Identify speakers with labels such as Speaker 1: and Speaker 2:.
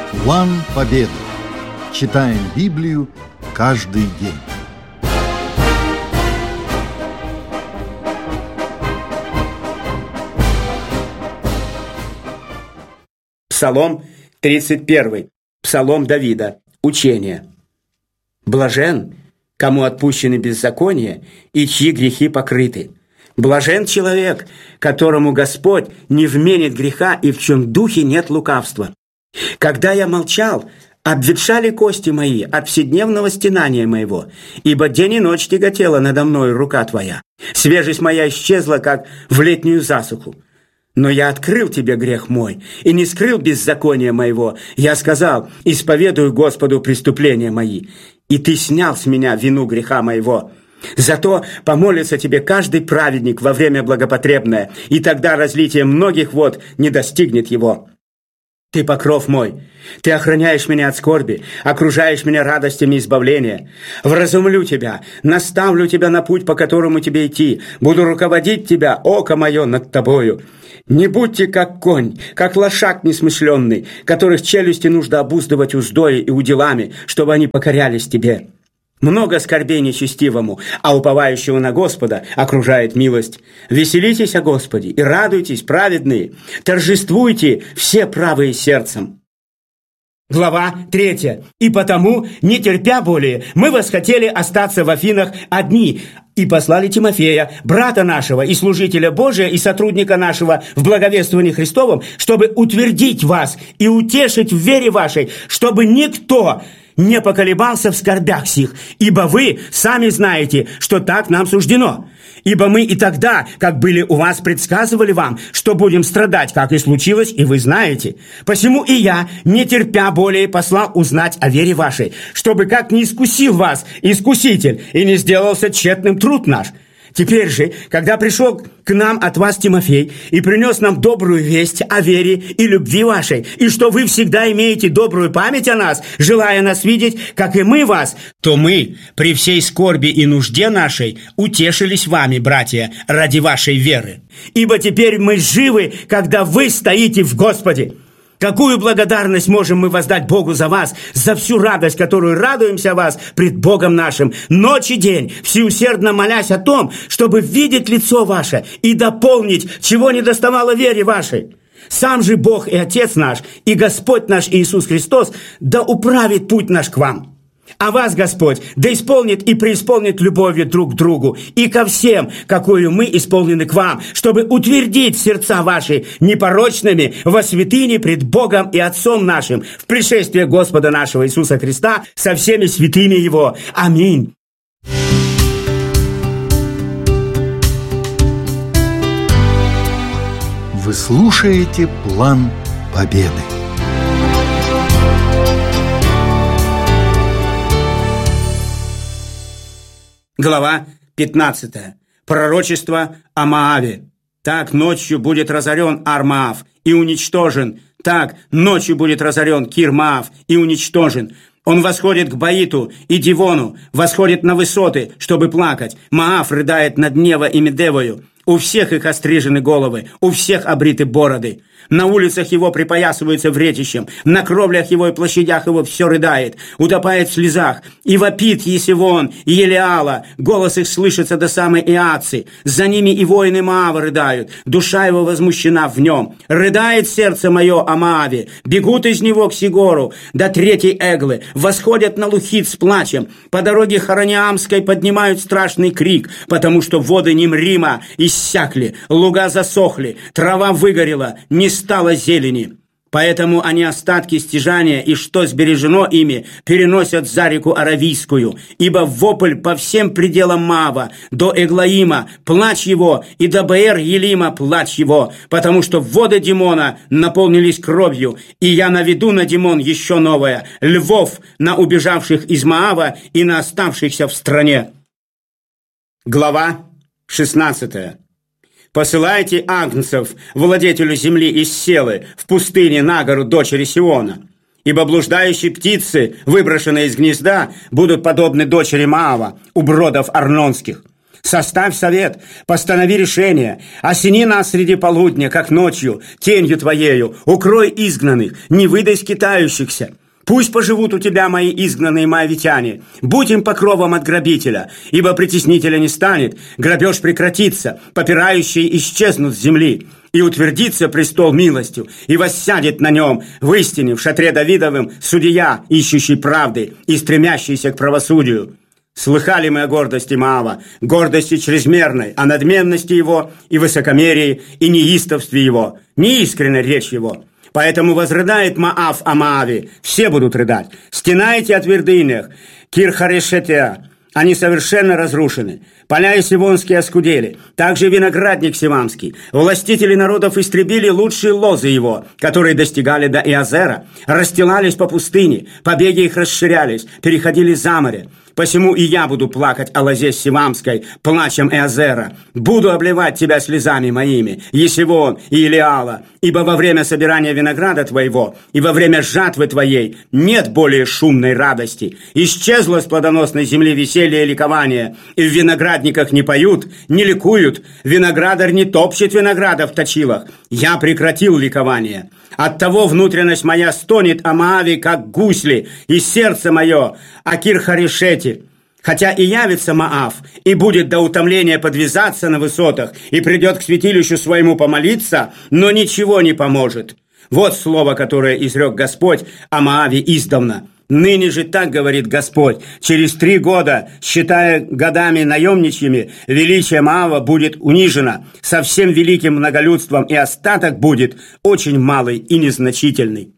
Speaker 1: План победы. Читаем Библию каждый день.
Speaker 2: Псалом 31. Псалом Давида. Учение. Блажен, кому отпущены беззакония и чьи грехи покрыты. Блажен человек, которому Господь не вменит греха и в чем духе нет лукавства. Когда я молчал, обветшали кости мои от вседневного стенания моего, ибо день и ночь тяготела надо мною рука Твоя. Свежесть моя исчезла, как в летнюю засуху. Но я открыл Тебе грех мой и не скрыл беззакония моего. Я сказал: исповедую Господу преступления мои, и Ты снял с меня вину греха моего. Зато помолится Тебе каждый праведник во время благопотребное, и тогда разлитие многих вод не достигнет его. Ты покров мой, Ты охраняешь меня от скорби, окружаешь меня радостями избавления. Вразумлю Тебя, наставлю Тебя на путь, по которому Тебе идти, буду руководить Тебя, око мое над Тобою. Не будьте как конь, как лошак несмышленный, которых челюсти нужно обуздывать уздой и уделами, чтобы они покорялись Тебе. Много скорбей нечестивому, а уповающего на Господа окружает милость. Веселитесь о Господе и радуйтесь, праведные, торжествуйте все правые сердцем. Глава 3. «И потому, не терпя более, мы восхотели остаться в Афинах одни, и послали Тимофея, брата нашего и служителя Божия, и сотрудника нашего в благовествовании Христовом, чтобы утвердить вас и утешить в вере вашей, чтобы никто не поколебался в скорбях сих, ибо вы сами знаете, что так нам суждено. Ибо мы и тогда, как были у вас, предсказывали вам, что будем страдать, как и случилось, и вы знаете. Посему и я, не терпя более, послал узнать о вере вашей, чтобы как не искусил вас искуситель, и не сделался тщетным труд наш. Теперь же, когда пришел к нам от вас Тимофей и принес нам добрую весть о вере и любви вашей, и что вы всегда имеете добрую память о нас, желая нас видеть, как и мы вас, то мы при всей скорби и нужде нашей утешились вами, братья, ради вашей веры. Ибо теперь мы живы, когда вы стоите в Господе. Какую благодарность можем мы воздать Богу за вас, за всю радость, которую радуемся о вас пред Богом нашим, ночь и день, всеусердно молясь о том, чтобы видеть лицо ваше и дополнить, чего не доставало вере вашей. Сам же Бог и Отец наш, и Господь наш Иисус Христос, да управит путь наш к вам. А вас, Господь, да исполнит и преисполнит любовью друг к другу и ко всем, какую мы исполнены к вам, чтобы утвердить сердца ваши непорочными во святыне пред Богом и Отцом нашим в пришествии Господа нашего Иисуса Христа со всеми святыми Его. Аминь.
Speaker 1: Вы слушаете «План победы».
Speaker 2: Глава 15. Пророчество о Моаве. Так ночью будет разорен Ар-Моав и уничтожен. Так ночью будет разорен Кир-Моав и уничтожен. Он восходит к Баиту и Дивону, восходит на высоты, чтобы плакать. Моав рыдает над Нево и Медевою. У всех их острижены головы, у всех обриты бороды. На улицах его припоясываются вретищем, на кровлях его и площадях его все рыдает, утопает в слезах, и вопит Есивон и Елеала, голос их слышится до самой Иатцы, за ними и воины Моава рыдают, душа его возмущена в нем. Рыдает сердце мое о Моаве, бегут из него к Сигору, до третьей Эглы, восходят на Лухит с плачем, по дороге Хорониамской поднимают страшный крик, потому что воды Нимрима иссякли, луга засохли, трава выгорела, не стало зелени. Поэтому они остатки стяжания и что сбережено ими переносят за реку Аравийскую, ибо вопль по всем пределам Моава, до Эглаима, плач его, и до Беэр-Елима плач его, потому что воды Димона наполнились кровью, и я наведу на Димон еще новое, львов на убежавших из Моава и на оставшихся в стране. Глава 16. Посылайте агнцев, владетелю земли из Селы, в пустыне на гору дочери Сиона. Ибо блуждающие птицы, выброшенные из гнезда, будут подобны дочери Моава, у бродов арнонских. Составь совет, постанови решение, осени нас среди полудня, как ночью, тенью твоею, укрой изгнанных, не выдай скитающихся. Пусть поживут у тебя мои изгнанные моавитяне, будь им покровом от грабителя, ибо притеснителя не станет, грабеж прекратится, попирающие исчезнут с земли, и утвердится престол милостью, и воссядет на нем в истине, в шатре Давидовым, судья, ищущий правды и стремящийся к правосудию. Слыхали мы о гордости Моава, гордости чрезмерной, о надменности его и высокомерии, и неистовстве его, неискренна речь его. Поэтому возрыдает Моав о Моаве, все будут рыдать. Стенайте о твердынях, Кир-Харешете, они совершенно разрушены. Поля Исивонские оскудели, также виноградник Сивамский. Властители народов истребили лучшие лозы его, которые достигали до Иозера, расстилались по пустыне, побеги их расширялись, переходили за море. Посему и я буду плакать о лозе Сивамской, плачем Иозера. Буду обливать тебя слезами моими, Есивон и Илиала, ибо во время собирания винограда твоего и во время жатвы твоей нет более шумной радости. Исчезло с плодоносной земли веселье и ликование, и в виноградниках не поют, не ликуют, виноградарь не топчет винограда в точилах. Я прекратил ликование. Оттого внутренность моя стонет о Моаве, как гусли, и сердце мое о Кир-Харешете. Хотя и явится Моав, и будет до утомления подвязаться на высотах, и придет к святилищу своему помолиться, но ничего не поможет. Вот слово, которое изрек Господь о Моаве издавна. Ныне же так говорит Господь: через 3 года, считая годами наемничьими, величие Моава будет унижено со всем великим многолюдством, и остаток будет очень малый и незначительный.